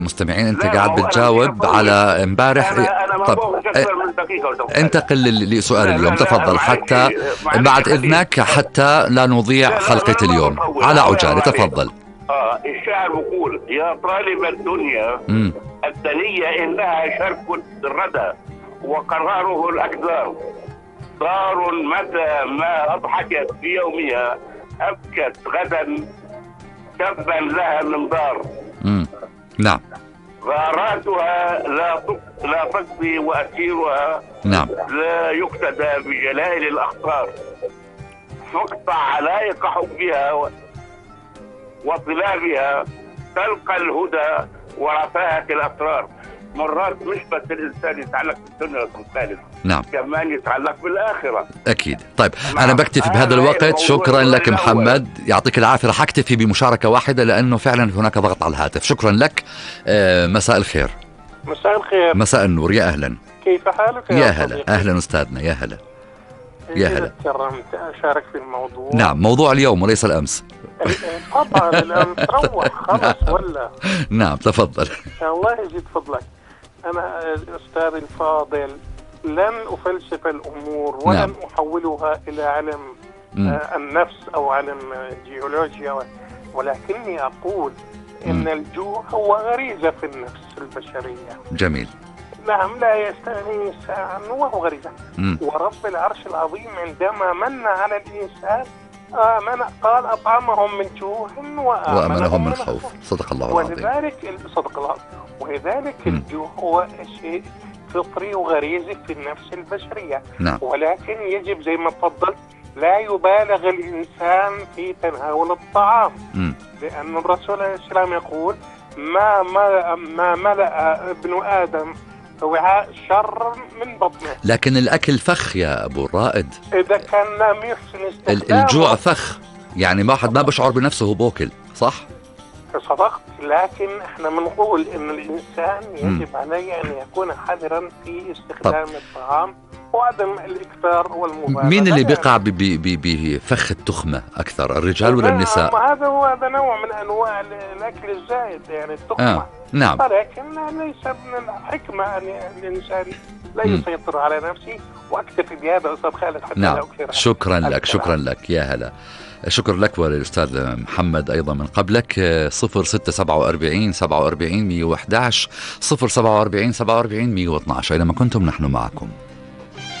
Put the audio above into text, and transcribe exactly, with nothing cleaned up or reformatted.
مستمعين انت لا، قاعد ما هو أنا بدي بتجاوب أطول. على امبارح. أنا أنا ما طب بقولش أكثر من دقيقة لو سمحت. انتقل لسؤال لا لا اليوم، لا تفضل، معلش حتى معلش بعد خليل. اذنك حتى لا نضيع لا لا حلقة أنا ما اليوم بطول، على الله عجالة. يرضى عليك. تفضل. آه الشاعر بيقول: يا طالب الدنيا امم الدنيا إنها شرك الردى وقراره الأقدار، دار متى ما أضحكت في يومها أبكت غدا تبا لها من دار. امم نعم غاراتها لا تق- لا تقضي وأسيرها نعم لا يقتدى بجلائل الأخطار، فاقطع علائق حبها و- وطلابها تلقى الهدى ورفاهة الأسرار. مرات مش بس الإنسان يتعلق بالدنيا والثالث، نعم كمان يتعلق بالآخرة. أكيد. طيب نعم. أنا بكتفي بهذا هذا الوقت. الموضوع شكرا لك الأول. محمد، يعطيك العافية. رح أكتفي بمشاركة واحدة لأنه فعلا هناك ضغط على الهاتف. شكرا لك. آه، مساء الخير. مساء الخير. مساء النور، يا أهلا. كيف حالك يا يا هلا، صديقي؟ أهلا أستاذنا، يا هلا يا إذا هلا. تكرمت أشارك في الموضوع. نعم، موضوع اليوم وليس الأمس. طبعا الآن تروح خلص ولا. نعم تفضل. الله يزيد فضلك. أنا أستاذ الفاضل لن أفلسف الأمور ولن نعم. أحولها إلى علم مم. آه، النفس أو علم جيولوجيا، ولكني أقول إن مم. الجوع هو غريزة في النفس البشرية. جميل. نعم، لا يستغني الإنسان وهو غريزة. مم. ورب العرش العظيم عندما من على الإنسان آمن قال أطعمهم من جوع وأمنهم من خوف. صدق الله العظيم. ولذلك صدق الله. ولذلك م. الجوع هو شيء فطري وغريزي في النفس البشرية. نعم. ولكن يجب زي ما تفضلت لا يبالغ الإنسان في تناول الطعام. م. لأن الرسول عليه السلام يقول: ما ما ما ملأ ابن آدم وعاء شر من بطنه. لكن الأكل فخ يا أبو الرائد. إذا كان لم يحسن ال- استخدامه. الجوع فخ، يعني ما حد ما بشعر بنفسه وهو بوكل، صح؟ صدقت، لكن احنا بنقول ان الانسان مم. يجب عليه ان يكون حذرا في استخدام الطعام وعدم الاكثار والمبالغه. مين اللي يعني بيقع ب- ب- ب- بفخ التخمة أكثر، الرجال ولا نعم، النساء؟ هذا هو هذا نوع من انواع الاكل الزائد، يعني التخمه. آه. نعم. ولكن ليس من الحكمه ان الانسان لا مم. يسيطر على نفسه. واكتفي بهذا استاذ خالد حتى نعم. لا أكثر. شكرا لك، الكلام. شكرا لك، يا هلا. شكرا لك وللأستاذ محمد أيضا من قبلك. صفر ستة سبعة وأربعين سبعة وأربعين مية وأحد عشر صفر سبعة وأربعين سبعة وأربعين مية واثناشر. أينما كنتم نحن معكم.